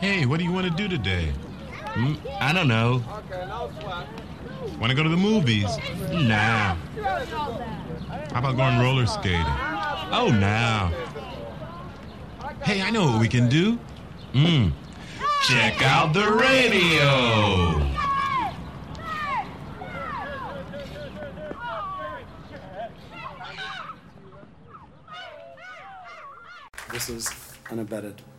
Hey, what do you want to do today? I don't know. Want to go to the movies? Nah. How about going roller skating? Oh, nah. Hey, I know what we can do. Check out the radio. This is unabetted.